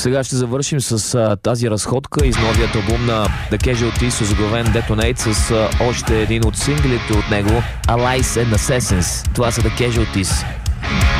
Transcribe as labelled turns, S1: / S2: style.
S1: Сега ще завършим с тази разходка из новият албум на The Casualties, озаглавен Detonate, с още един от синглите от него, Allies and Assassins. Това са The Casualties.